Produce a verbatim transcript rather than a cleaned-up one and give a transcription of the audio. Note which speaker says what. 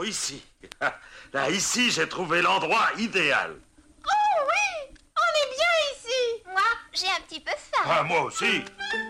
Speaker 1: ici. Là, ici, j'ai trouvé l'endroit idéal.
Speaker 2: Oh oui, on est bien ici.
Speaker 3: Moi, j'ai un petit peu faim.
Speaker 1: Ah, moi aussi.